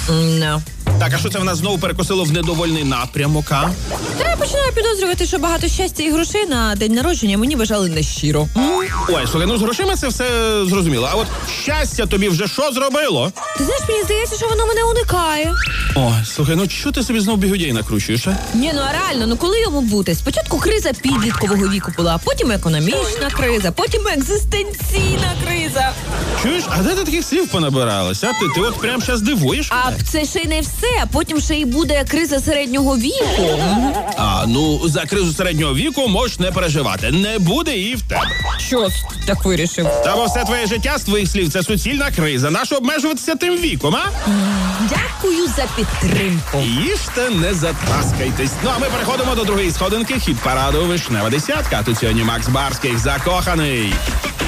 No. Так, а що це в нас знову перекосило в недовольний напрямок, а? Та я починаю підозрювати, що багато щастя і грошей на день народження мені бажали нещиро. Ой, слухай, ну з грошима це все зрозуміло. А от щастя тобі вже що зробило? Ти знаєш, мені здається, що воно мене уникає. Ой, слухай, ну чого ти собі знов бігудей накручуєш, а? Ні, ну а реально, коли йому бути? Спочатку криза підліткового віку була, потім економічна криза, потім екзистенційна криза. Чуєш, а де ти таких слів понабиралась, а? Ти от прям зараз дивуєш А мене? це ще й не все, а потім ще й буде криза середнього віку. А, ну, за кризу середнього віку можеш не переживати. Не буде і в тебе. Що так вирішив? Та бо все твоє життя з твоїх слів – це суцільна криза. Нащо обмежуватися тим віком, а? Дякую за підтримку. Їжте, не затаскайтесь. Ну, а ми переходимо до другої сходинки хіт-параду «Вишнева десятка». Тут сьогодні Макс Барських «Закоханий».